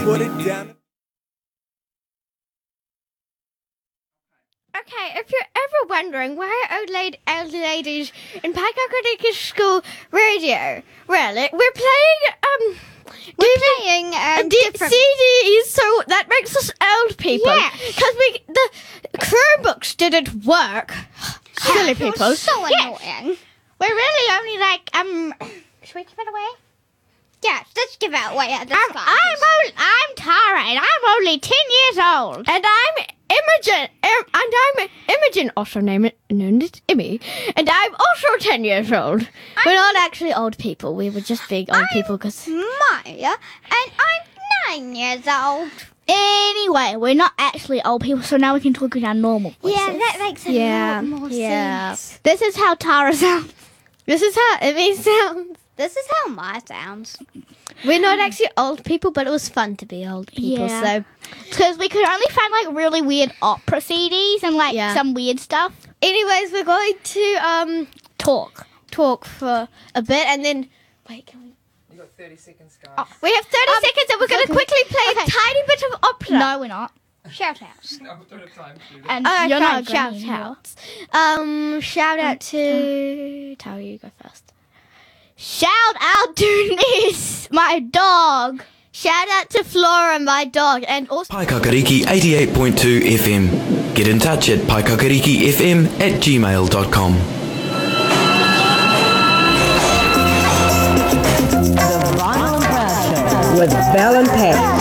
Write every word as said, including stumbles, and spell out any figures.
put it down. Okay, if you're ever wondering why old lady, elder ladies in Paikakariki School Radio, well, it, we're playing, um... We're playing um, D- different... C Ds, so that makes us old people. Yeah. Because we the Chromebooks didn't work. Silly It was people. so Yeah. annoying. We're really only like, um... Should we give it away? Yeah, let's give it away at this I'm, class. I'm, old, I'm Tara, and I'm only ten years old. And I'm Imogen, Im, and I'm Imogen, also named, known as Immy. And I'm also ten years old. I'm, we're not actually old people. We were just being old I'm people because... Maya, and I'm nine years old. Anyway, we're not actually old people, so now we can talk in our normal voices. Yeah, that makes a Yeah, lot more yeah. sense. This is how Tara sounds. This is how Immy sounds. This is how Maya sounds. We're not actually old people, but it was fun to be old people, Yeah. so... Because we could only find like really weird opera C Ds and like Yeah. some weird stuff. Anyways, we're going to um Talk. talk for a bit, and then... Wait, can we... You got thirty seconds, guys. We have thirty Um, seconds, and we're going to okay. quickly play a Okay. tiny bit of opera. No, we're not. Shout outs. No, we don't have time to do that. And Oh, you're fine, not shout agreeing anymore. outs. Um, shout out to... Tara, you go first. Shout out to Nis, my dog. Shout out to Flora, my dog, and also... Paikakariki eighty-eight point two F M. Get in touch at paikakarikifm at gmail dot com. With Val and Pat.